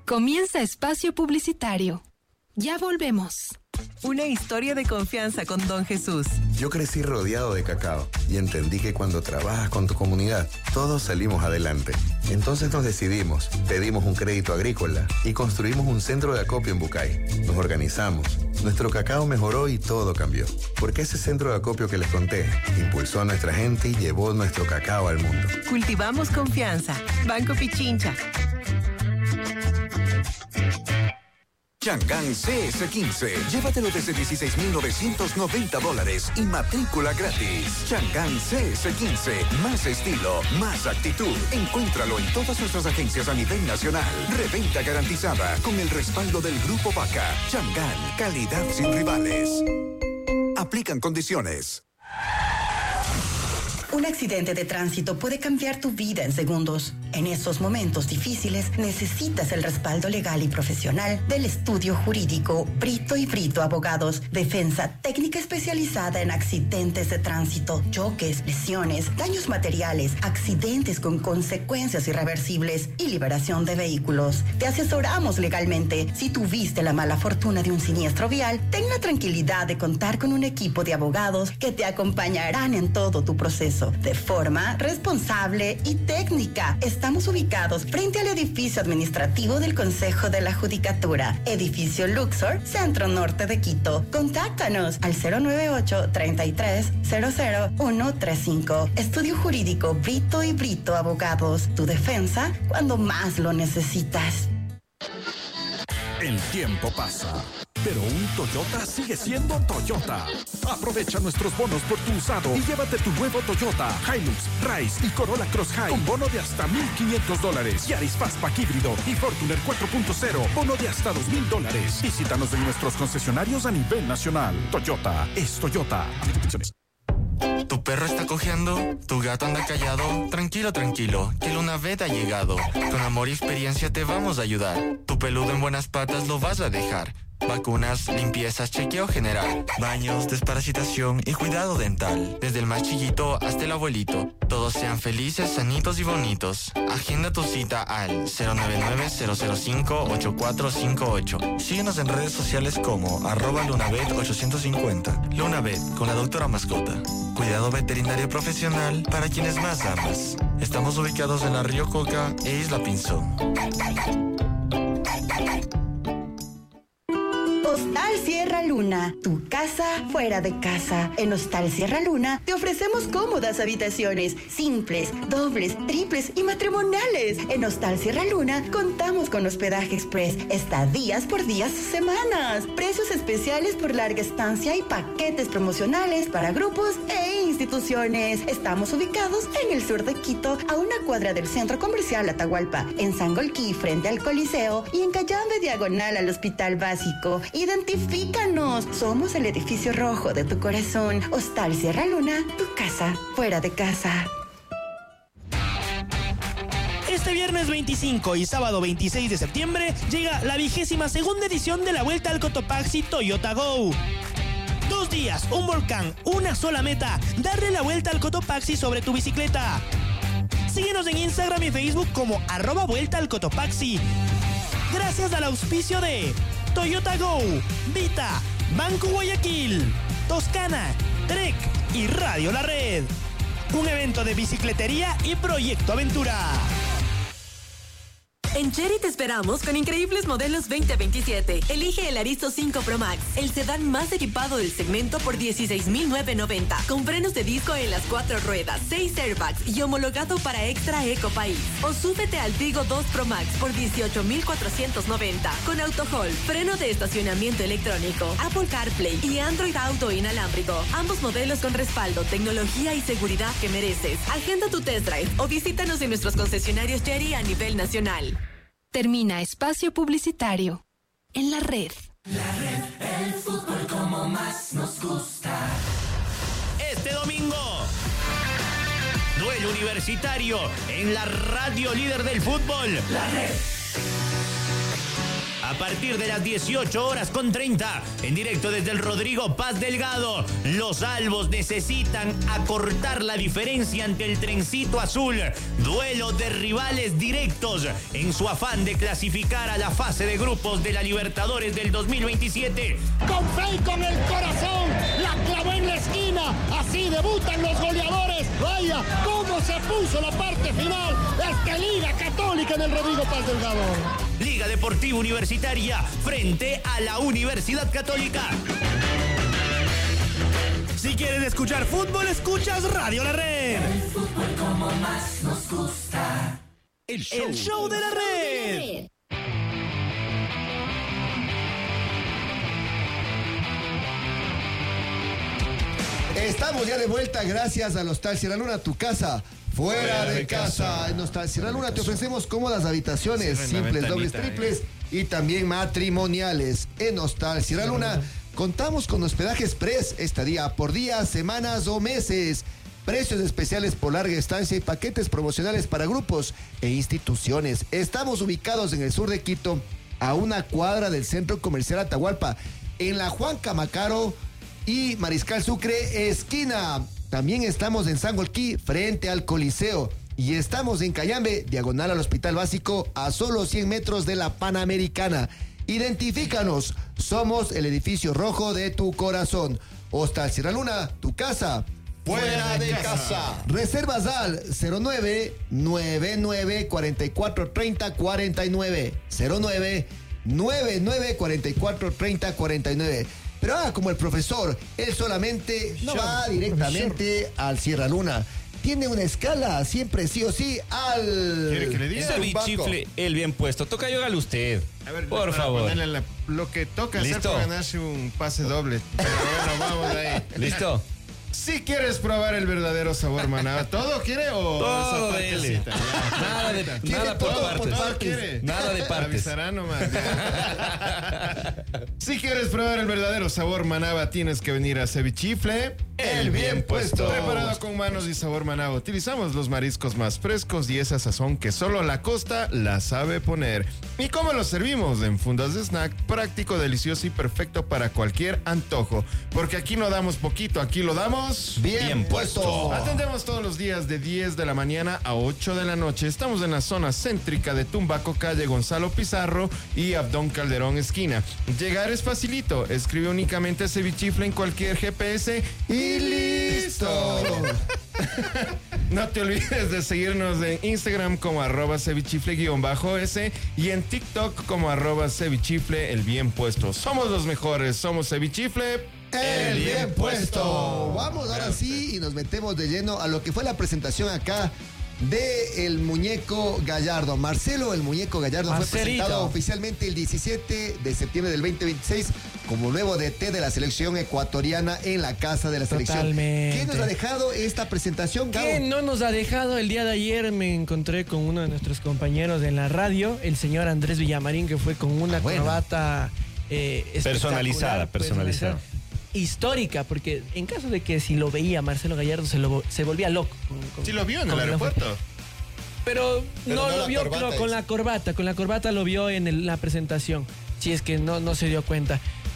Comienza espacio publicitario. Ya volvemos. Una historia de confianza con Don Jesús. Yo crecí rodeado de cacao y entendí que cuando trabajas con tu comunidad, todos salimos adelante. Entonces nos decidimos, pedimos un crédito agrícola y construimos un centro de acopio en Bucay. Nos organizamos, nuestro cacao mejoró y todo cambió. Porque ese centro de acopio que les conté impulsó a nuestra gente y llevó nuestro cacao al mundo. Cultivamos confianza. Banco Pichincha. Chang'an CS15. Llévatelo desde $16,990 y matrícula gratis. Chang'an CS15. Más estilo, más actitud. Encuéntralo en todas nuestras agencias a nivel nacional. Reventa garantizada con el respaldo del Grupo Vaca. Chang'an, calidad sin rivales. Aplican condiciones. Un accidente de tránsito puede cambiar tu vida en segundos. En esos momentos difíciles necesitas el respaldo legal y profesional del estudio jurídico Brito y Brito Abogados. Defensa técnica especializada en accidentes de tránsito, choques, lesiones, daños materiales, accidentes con consecuencias irreversibles y liberación de vehículos. Te asesoramos legalmente. Si tuviste la mala fortuna de un siniestro vial, ten la tranquilidad de contar con un equipo de abogados que te acompañarán en todo tu proceso de forma responsable y técnica. Estamos ubicados frente al edificio administrativo del Consejo de la Judicatura, edificio Luxor, Centro Norte de Quito. Contáctanos al 098-33-00135. Estudio Jurídico Brito y Brito Abogados. Tu defensa cuando más lo necesitas. El tiempo pasa, pero un Toyota sigue siendo Toyota. Aprovecha nuestros bonos por tu usado y llévate tu nuevo Toyota Hilux, Rise y Corolla Cross High con bono de hasta $1,500. Yaris Fastback híbrido y Fortuner 4.0, bono de hasta $2,000. Visítanos en nuestros concesionarios a nivel nacional. Toyota es Toyota. ¿Tu perro está cojeando? ¿Tu gato anda callado? Tranquilo, tranquilo, que Lunavet ha llegado. Con amor y experiencia te vamos a ayudar. Tu peludo en buenas patas lo vas a dejar. Vacunas, limpiezas, chequeo general, baños, desparasitación y cuidado dental. Desde el más chiquito hasta el abuelito. Todos sean felices, sanitos y bonitos. Agenda tu cita al 099-005-8458. Síguenos en redes sociales como @Lunavet850. Lunavet, con la doctora mascota. Cuidado veterinario profesional para quienes más amas. Estamos ubicados en la Río Coca e Isla Pinzón. Hostal Sierra Luna, tu casa fuera de casa. En Hostal Sierra Luna te ofrecemos cómodas habitaciones, simples, dobles, triples y matrimoniales. En Hostal Sierra Luna contamos con hospedaje express, estadías por días o semanas, precios especiales por larga estancia y paquetes promocionales para grupos e instituciones. Estamos ubicados en el sur de Quito, a una cuadra del Centro Comercial Atahualpa, en Sangolquí frente al Coliseo y en Cayambe diagonal al Hospital Básico. Identifícanos, somos el edificio rojo de tu corazón. Hostal Sierra Luna, tu casa fuera de casa. Este viernes 25 y sábado 26 de septiembre llega la 22ª edición de la Vuelta al Cotopaxi Toyota Go. 2 días, un volcán, una sola meta, darle la vuelta al Cotopaxi sobre tu bicicleta. Síguenos en Instagram y Facebook como @Vuelta al Cotopaxi. Gracias al auspicio de Toyota Go, Vita, Banco Guayaquil, Toscana, Trek y Radio La Red. Un evento de bicicletería y Proyecto Aventura. En Chery te esperamos con increíbles modelos 2027. Elige el Aristo 5 Pro Max, el sedán más equipado del segmento por $16,990, con frenos de disco en las 4 ruedas, 6 airbags y homologado para Extra Eco País. O súbete al Tigo 2 Pro Max por $18,490, con AutoHold, freno de estacionamiento electrónico, Apple CarPlay y Android Auto inalámbrico. Ambos modelos con respaldo, tecnología y seguridad que mereces. Agenda tu test drive o visítanos en nuestros concesionarios Chery a nivel nacional. Termina espacio publicitario. En la red. La red, el fútbol como más nos gusta. Este domingo, duelo universitario en la radio líder del fútbol. La red. a partir de las 18:30, en directo desde el Rodrigo Paz Delgado. Los albos necesitan acortar la diferencia ante el trencito azul. Duelo de rivales directos en su afán de clasificar a la fase de grupos de la Libertadores del 2027. Con fe y con el corazón, la clavó en la esquina. Así debutan los goleadores. Vaya, cómo se puso la parte final. Liga Católica en el Rodrigo Paz Delgado. Liga Deportiva Universitaria frente a la Universidad Católica. Si quieres escuchar fútbol, escuchas Radio La Red. El fútbol como más nos gusta. El show de la red. Estamos ya de vuelta gracias a Hostal Sierra Luna, tu casa fuera de casa. En Hostal Sierra Luna te ofrecemos cómodas habitaciones, simples, dobles, triples y también matrimoniales. En Hostal Sierra Luna contamos con hospedaje express, estadía por día, semanas o meses. Precios especiales por larga estancia y paquetes promocionales para grupos e instituciones. Estamos ubicados en el sur de Quito, a una cuadra del Centro Comercial Atahualpa, en la Juan Camacaro y Mariscal Sucre, esquina. También estamos en Sangolquí, frente al Coliseo. Y estamos en Cayambe, diagonal al Hospital Básico, a solo 100 metros de la Panamericana. Identifícanos, somos el edificio rojo de tu corazón. Hostal Sierra Luna, tu casa fuera de casa. Reservas al 09-99-44-30-49. 09-99-44-30-49. Pero como el profesor, él solamente no va directamente al Sierra Luna. Tiene una escala, siempre sí o sí, al... ¿Quiere que le diga? Cevichifle, el bien puesto. Tocayo, hágalo usted. A ver, por favor. Lo que toca hacer para ganarse un pase doble. Pero bueno, vamos ahí. ¿Listo? Si quieres probar el verdadero sabor Manaba, ¿todo quiere o todo dele? Nada por partes. Nada de partes. Avisará nomás. Si quieres probar el verdadero sabor Manaba, tienes que venir a Cevichifle, el bien puesto. Preparado con manos y sabor Manaba. Utilizamos los mariscos más frescos y esa sazón que solo la costa la sabe poner. ¿Y cómo lo servimos? En fundas de snack, práctico, delicioso y perfecto para cualquier antojo. Porque aquí no damos poquito, aquí lo damos bien puesto. Atendemos todos los días de 10 de la mañana a 8 de la noche. Estamos en la zona céntrica de Tumbaco, calle Gonzalo Pizarro y Abdón Calderón esquina. Llegar es facilito. Escribe únicamente Cevichifle en cualquier GPS y listo. No te olvides de seguirnos en Instagram como @cevichifle_s y en TikTok como @cevichifle el bien puesto. Somos los mejores, somos Cevichifle el bien puesto. Vamos ahora sí y nos metemos de lleno a lo que fue la presentación acá de el muñeco Gallardo. Marcelo, el muñeco Gallardo, fue presentado oficialmente el 17 de septiembre del 2026 como nuevo DT de la selección ecuatoriana en la casa de la selección. Totalmente. ¿Qué nos ha dejado esta presentación, Gabo? ¿Qué no nos ha dejado? El día de ayer me encontré con uno de nuestros compañeros en la radio, el señor Andrés Villamarín, que fue con una corbata personalizada. Histórica, porque en caso de que si lo veía Marcelo Gallardo se volvía loco. Sí lo vio en el aeropuerto. Pero no lo vio con la corbata lo vio en la presentación, si es que no se dio cuenta.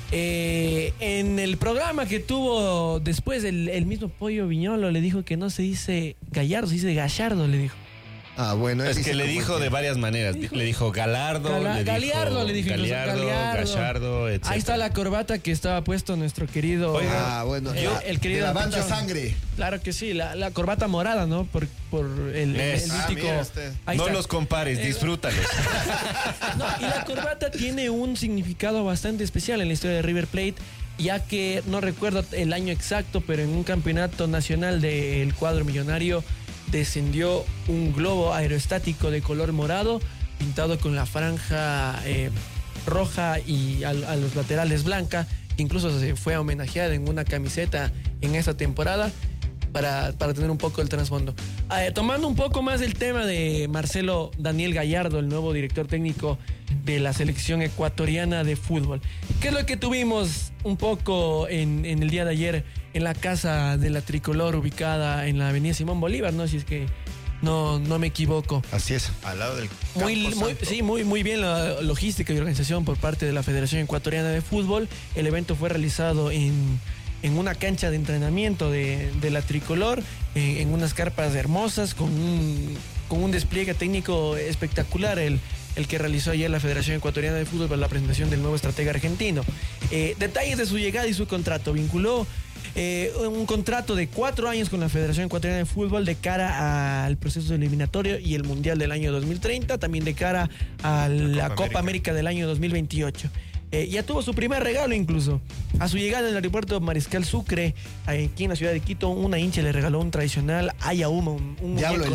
En el programa que tuvo después, el mismo Pollo Viñolo le dijo que no se dice Gallardo, se dice Gallardo, le dijo. Ah, bueno. Es que le dijo de varias maneras. Le dijo Galardo, Galiardo, le dijo. Gallardo, etc. Ahí está la corbata que estaba puesto nuestro querido... el querido de la banda Pichón. Sangre. Claro que sí, la corbata morada, ¿no? Por el mítico... No los compares, disfrútalos. No, y la corbata tiene un significado bastante especial en la historia de River Plate, ya que no recuerdo el año exacto, pero en un campeonato nacional del cuadro millonario descendió un globo aerostático de color morado pintado con la franja roja y a los laterales blanca. Incluso se fue homenajeada en una camiseta en esta temporada para tener un poco el trasfondo. Tomando un poco más el tema de Marcelo Daniel Gallardo, el nuevo director técnico de la selección ecuatoriana de fútbol. ¿Qué es lo que tuvimos un poco en el día de ayer en la casa de la tricolor ubicada en la avenida Simón Bolívar, ¿no? Si es que no me equivoco. Así es. Al lado del Muy bien la logística y organización por parte de la Federación Ecuatoriana de Fútbol. El evento fue realizado en una cancha de entrenamiento de la tricolor, en unas carpas hermosas, con un despliegue técnico espectacular, el que realizó ayer la Federación Ecuatoriana de Fútbol para la presentación del nuevo estratega argentino. Detalles de su llegada y su contrato. Vinculó un contrato de 4 años con la Federación Ecuatoriana de Fútbol de cara al proceso eliminatorio y el Mundial del año 2030, también de cara a la Copa América del año 2028. Ya tuvo su primer regalo incluso. A su llegada en el aeropuerto Mariscal Sucre, aquí en la ciudad de Quito, una hincha le regaló un tradicional Ayauma, un Diablo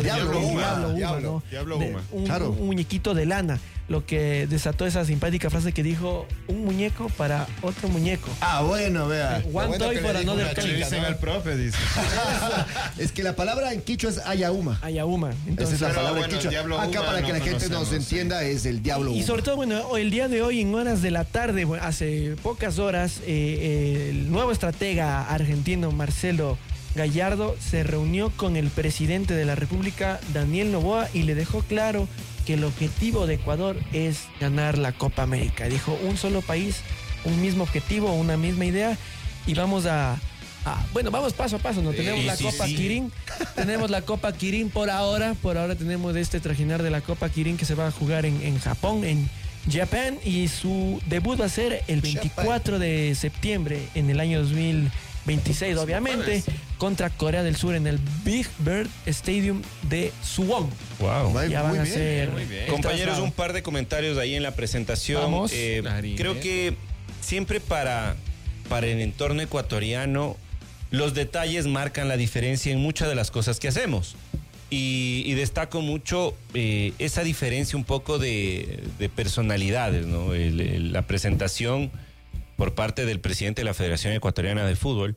Uma. Un muñequito de lana, lo que desató esa simpática frase que dijo: un muñeco para otro muñeco. Ah, bueno, vea. One toy for another toy. Dicen al profe, dice. Es que la palabra en quichua es Ayauma. Ayauma. Entonces, esa es la palabra en quichua. Acá, para que la gente nos entienda, es el Diablo Uma. Y sobre todo, bueno, el día de hoy, en horas de la tarde, hace pocas horas, el nuevo estratega argentino Marcelo Gallardo se reunió con el presidente de la República, Daniel Noboa, y le dejó claro que el objetivo de Ecuador es ganar la Copa América. Dijo: un solo país, un mismo objetivo, una misma idea, y vamos bueno, vamos paso a paso, ¿no? Tenemos la Copa Kirin, tenemos la Copa Kirin por ahora tenemos este trajinar de la Copa Kirin que se va a jugar en Japón, en Japan, y su debut va a ser el 24 de septiembre en el año 2026, obviamente, contra Corea del Sur en el Big Bird Stadium de Suwon. Wow. Ya van a ser compañeros, un par de comentarios ahí en la presentación. Vamos. Creo que siempre para el entorno ecuatoriano los detalles marcan la diferencia en muchas de las cosas que hacemos. Y destaco mucho esa diferencia un poco de personalidades, ¿no? La presentación por parte del presidente de la Federación Ecuatoriana de Fútbol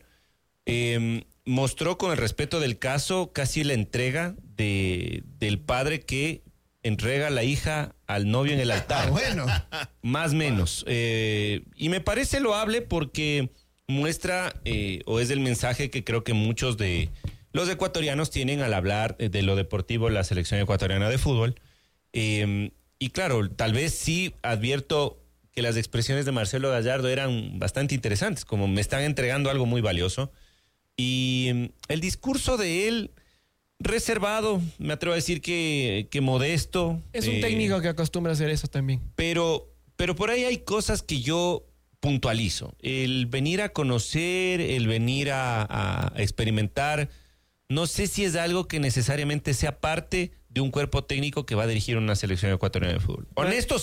mostró, con el respeto del caso, casi la entrega del padre que entrega a la hija al novio en el altar. Bueno. Más o menos. Y me parece loable porque muestra, o es el mensaje que creo que muchos de los ecuatorianos tienen al hablar de lo deportivo la selección ecuatoriana de fútbol. Y claro, tal vez sí advierto que las expresiones de Marcelo Gallardo eran bastante interesantes, como me están entregando algo muy valioso. Y el discurso de él, reservado, me atrevo a decir que modesto. Es un técnico que acostumbra a hacer eso también. Pero por ahí hay cosas que yo puntualizo. El venir a conocer, el venir a experimentar, no sé si es algo que necesariamente sea parte de un cuerpo técnico que va a dirigir una selección ecuatoriana de fútbol. Honesto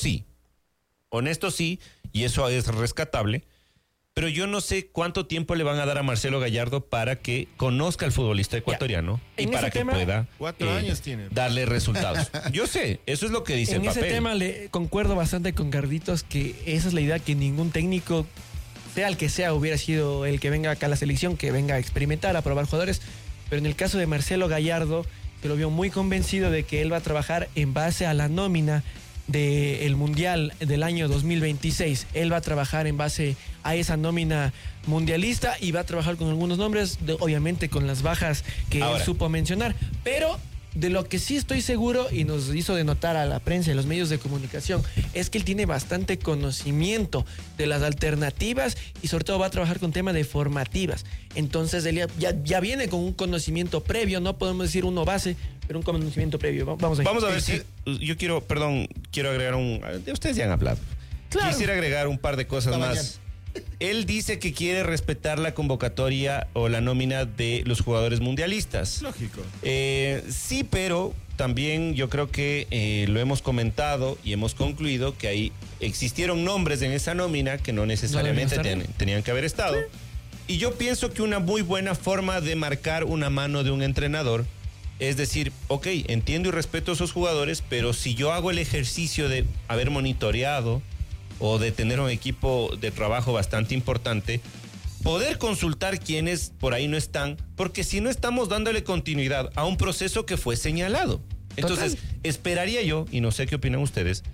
sí, y eso es rescatable, pero yo no sé cuánto tiempo le van a dar a Marcelo Gallardo para que conozca al futbolista ecuatoriano y para que pueda 4 años tiene. darle resultados. Yo sé, eso es lo que dice el papel. En ese tema le concuerdo bastante con Carlitos, que esa es la idea, que ningún técnico, sea el que sea, hubiera sido el que venga acá a la selección, que venga a experimentar, a probar jugadores. Pero en el caso de Marcelo Gallardo, se lo vio muy convencido de que él va a trabajar en base a la nómina del Mundial del año 2026. Él va a trabajar en base a esa nómina mundialista y va a trabajar con algunos nombres, obviamente con las bajas que él supo mencionar. Pero de lo que sí estoy seguro, y nos hizo de notar a la prensa y a los medios de comunicación, es que él tiene bastante conocimiento de las alternativas y sobre todo va a trabajar con temas de formativas. Entonces él ya viene con un conocimiento previo, no podemos decir uno base, pero un conocimiento previo. Vamos a ver si yo quiero agregar ustedes ya han hablado. Claro. Quisiera agregar un par de cosas más. Él dice que quiere respetar la convocatoria o la nómina de los jugadores mundialistas. Lógico. Sí, pero también yo creo que lo hemos comentado y hemos concluido que ahí existieron nombres en esa nómina que no necesariamente tenían que haber estado. Sí. Y yo pienso que una muy buena forma de marcar una mano de un entrenador es decir, ok, entiendo y respeto a esos jugadores, pero si yo hago el ejercicio de haber monitoreado o de tener un equipo de trabajo bastante importante, poder consultar quiénes por ahí no están, porque si no estamos dándole continuidad a un proceso que fue señalado. Entonces, esperaría yo, y no sé qué opinan ustedes,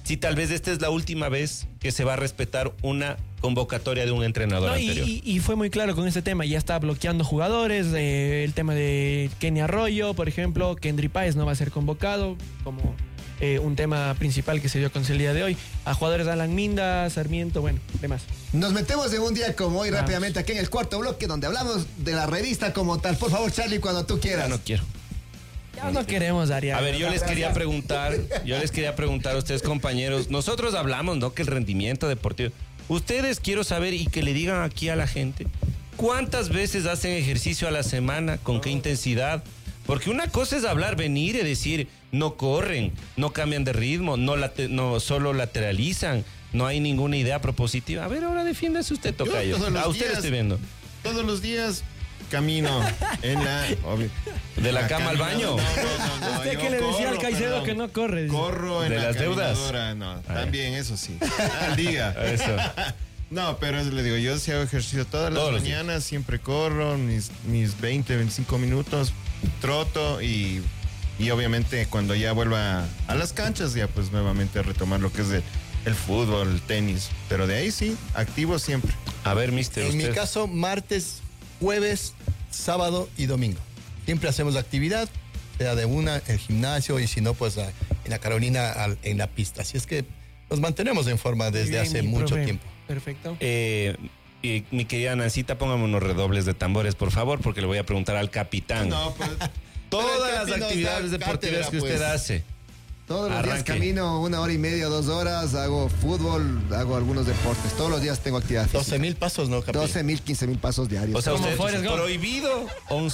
si tal vez esta es la última vez que se va a respetar una convocatoria de un entrenador anterior. Y fue muy claro con este tema, ya está bloqueando jugadores, el tema de Kenny Arroyo, por ejemplo, Kendry Páez no va a ser convocado, como un tema principal que se dio con el día de hoy. A jugadores de Alan Minda, Sarmiento, bueno, demás. Nos metemos en un día como hoy rápidamente aquí en el cuarto bloque donde hablamos de la revista como tal. Por favor, Charlie, cuando tú quieras. No quiero. Ya no queremos, Ariel. A ver, yo les quería preguntar a ustedes, compañeros, nosotros hablamos, ¿no? Que el rendimiento deportivo. Ustedes quiero saber y que le digan aquí a la gente, ¿cuántas veces hacen ejercicio a la semana? ¿Con qué intensidad? Porque una cosa es hablar, venir y decir, no corren, no cambian de ritmo, no solo lateralizan, no hay ninguna idea propositiva. A ver, ahora defiéndase usted, tocayo. A usted le estoy viendo. Todos los días camino en la... ¿De la cama al baño? No, ¿Usted qué le decía al Caicedo que no corre? Corro en ¿De la las deudas? No, también, eso sí. Al día. Eso. No, pero le digo, yo sí hago ejercicio todas las mañanas, siempre corro mis 20, 25 minutos, troto y obviamente cuando ya vuelva a las canchas ya pues nuevamente a retomar lo que es el fútbol, el tenis. Pero de ahí sí, activo siempre. A ver, mister, En usted. mi caso, martes, jueves, sábado y domingo. Siempre hacemos actividad, sea de una, el gimnasio y si no, pues en la Carolina en la pista. Así es que nos mantenemos en forma desde hace mucho tiempo. Perfecto. Y mi querida Nancita, póngame unos redobles de tambores, por favor, porque le voy a preguntar al capitán. No, pues... Todas las actividades deportivas que usted hace. Todos los días camino 1 hora y media, 2 horas, hago fútbol, hago algunos deportes. Todos los días tengo actividad física. 12,000 pasos, ¿no, capitán? 12,000, 15,000 pasos diarios. O sea, usted prohibido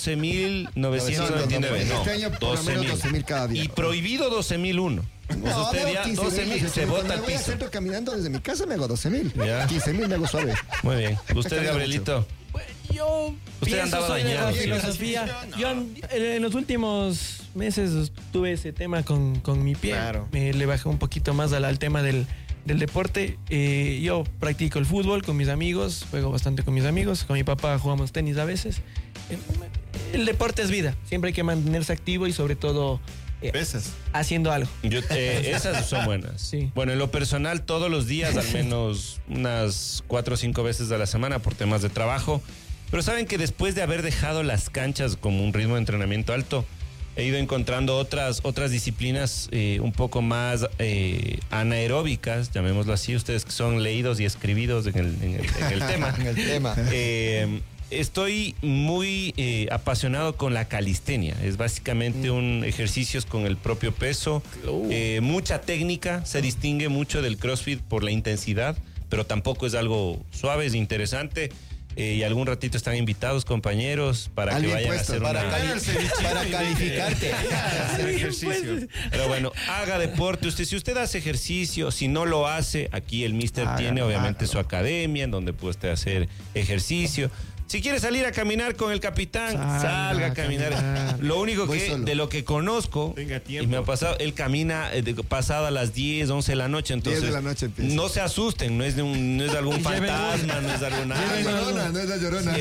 11,999. No, este año por lo menos 12,000 cada día. Y prohibido 12,001. Pues usted ya 12,000 se bota al Voy al piso. centro caminando desde mi casa, me hago 12,000. Ya. 15,000 me hago suave. Muy bien. ¿Usted, Gabrielito? Yo Usted andaba soy de la dañado, sí. filosofía. Yo en los últimos meses tuve ese tema con mi pie. Claro. Le bajé un poquito más al tema del deporte. Yo practico el fútbol con mis amigos, juego bastante con mis amigos. Con mi papá jugamos tenis a veces. El deporte es vida. Siempre hay que mantenerse activo y sobre todo pesas haciendo algo. Esas son buenas. Sí. Bueno, en lo personal, todos los días, al menos unas 4 o 5 veces a la semana por temas de trabajo. Pero saben que después de haber dejado las canchas como un ritmo de entrenamiento alto, he ido encontrando otras disciplinas un poco más anaeróbicas, llamémoslo así, ustedes que son leídos y escribidos en el tema. En el tema. Estoy muy apasionado con la calistenia. Es básicamente un ejercicios con el propio peso, mucha técnica, se distingue mucho del CrossFit por la intensidad, pero tampoco es algo suave, es interesante. Y algún ratito están invitados, compañeros, para que vayan a hacer para calificarte. Pero bueno, haga deporte. Si usted hace ejercicio, si no lo hace, aquí el mister tiene obviamente su academia en donde puede usted hacer ejercicio. Si quiere salir a caminar con el capitán, salga a caminar. Lo único de lo que conozco, y me ha pasado, él camina pasada las 10, 11 de la noche, entonces 10 de la noche empieza. no se asusten, no es algún fantasma, no es alguna... No es la llorona.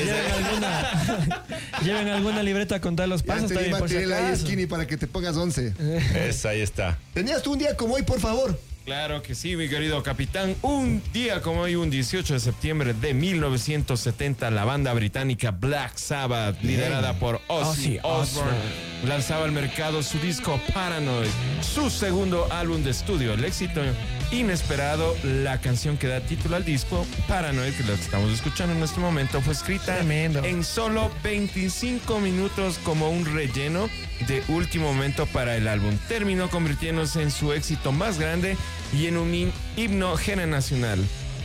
Lleven alguna libreta a contar los pasos. Ya te Por si ahí acaso. skinny para que te pongas 11. Ahí está. ¿Tenías tú un día como hoy, por favor? Claro que sí, mi querido capitán. Un día como hoy, un 18 de septiembre de 1970, la banda británica Black Sabbath, liderada por Ozzy Osbourne, lanzaba al mercado su disco Paranoid, su segundo álbum de estudio. El éxito inesperado, la canción que da título al disco, Paranoid, que la estamos escuchando en este momento, fue escrita en solo 25 minutos como un relleno de último momento para el álbum. Terminó convirtiéndose en su éxito más grande y en un himno generacional.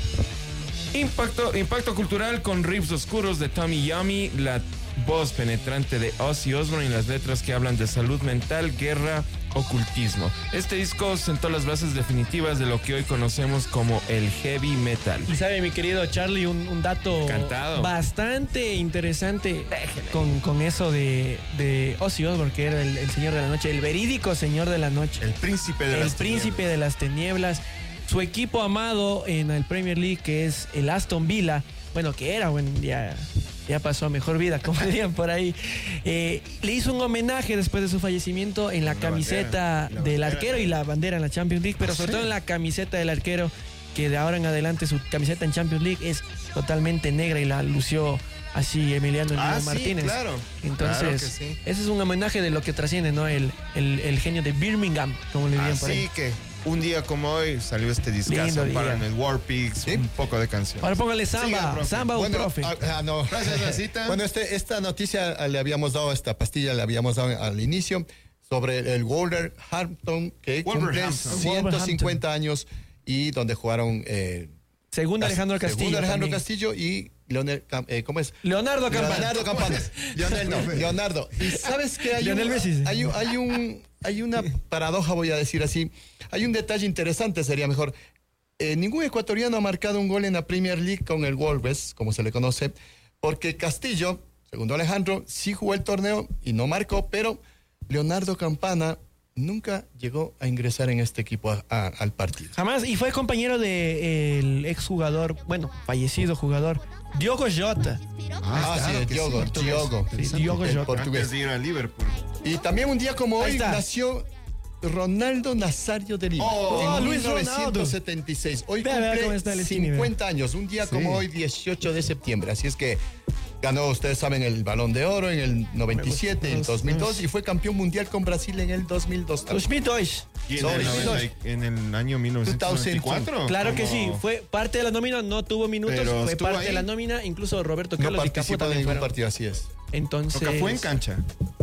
Impacto cultural con riffs oscuros de Tommy Yummy, la voz penetrante de Ozzy Osbourne y las letras que hablan de salud mental, guerra, ocultismo. Este disco sentó las bases definitivas de lo que hoy conocemos como el heavy metal. Y sabe, mi querido Charlie, un dato bastante interesante con eso de Ozzy Osbourne, que era el señor de la noche, el verídico señor de la noche. El príncipe de las tinieblas. Su equipo amado en el Premier League, que es el Aston Villa, bueno, que era, bueno, ya ya pasó a mejor vida, como dirían por ahí. Le hizo un homenaje después de su fallecimiento en la camiseta del arquero y la bandera en la Champions League, pero sobre todo en la camiseta del arquero, que de ahora en adelante su camiseta en Champions League es totalmente negra y la lució así Emiliano Martínez. Claro. Entonces, claro que sí. Ese es un homenaje de lo que trasciende, ¿no? El genio de Birmingham, como le dirían por ahí. Así que un día como hoy salió este discazo para el Warpix, un poco de canción. Ahora póngale samba, samba un profe. No. Gracias, Racita. Bueno, esta noticia le habíamos dado, esta pastilla le habíamos dado al inicio sobre el Wolverhampton, que cumple 150 años y donde jugaron Segundo Alejandro Castillo y ¿cómo es? Leonardo Campana. Leonardo. Y sabes que hay una paradoja, voy a decir así. Hay un detalle interesante, sería mejor. Ningún ecuatoriano ha marcado un gol en la Premier League con el Wolves, como se le conoce, porque Castillo, segundo Alejandro, sí jugó el torneo y no marcó, pero Leonardo Campana nunca llegó a ingresar en este equipo al partido. Jamás, y fue compañero del exjugador, fallecido jugador, Diogo Jota. Diogo Jota. Portugués. A Liverpool. Y también un día como hoy nació Ronaldo Nazario de Lima. En Luis 1976. Hoy cumple 50 años. Un día como hoy, 18 de septiembre. Así es que ganó, ustedes saben, el Balón de Oro en el 97, en el 2002 y fue campeón mundial con Brasil en el 2002. 2002. ¿Y en el año 1994? Claro que sí, fue parte de la nómina, no tuvo minutos, pero fue parte de la nómina, incluso Roberto Carlos y Cafú también en ningún partido, así es. Entonces, Cafú en cancha.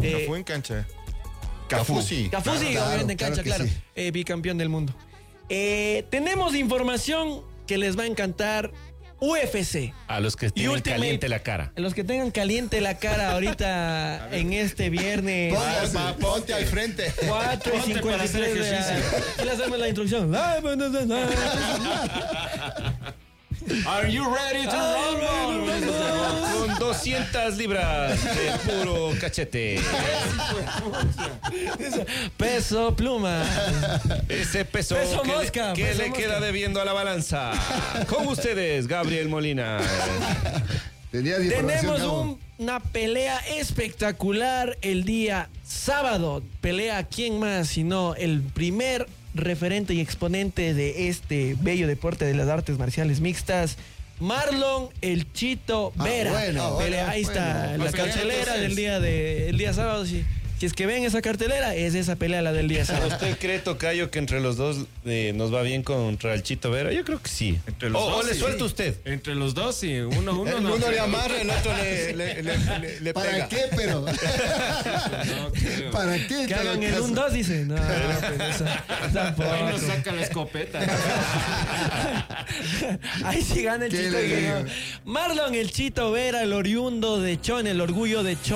Cafú sí, obviamente en cancha, claro. Bicampeón del mundo. Tenemos información que les va a encantar. UFC. A los que tienen caliente la cara. A los que tengan caliente la cara ahorita en este viernes. Ponte al frente. 4:53. Y le hacemos la introducción. Are you ready to rumble? Con 200 libras de puro cachete. Peso pluma. Ese peso mosca. Que le queda debiendo a la balanza. Con ustedes, Gabriel Molina. Tenemos una pelea espectacular el día sábado. Pelea quién más sino el primer referente y exponente de este bello deporte de las artes marciales mixtas, Marlon El Chito Vera. Ahí está la cartelera del día sábado. Si es que ven esa cartelera, es esa pelea la del día sábado. ¿Usted cree, tocayo, que entre los dos nos va bien contra el Chito Vera? Yo creo que sí. ¿O le suelta usted? Entre los dos, sí. Uno le amarra, el otro le ¿Para pega. qué, pero? ¿Para qué? Que hagan el 1-2, dice. No, pues eso tampoco. Ahí nos saca la escopeta. Ahí sí gana el Chito. Marlon El Chito Vera, el oriundo de Chon, el orgullo de Chon.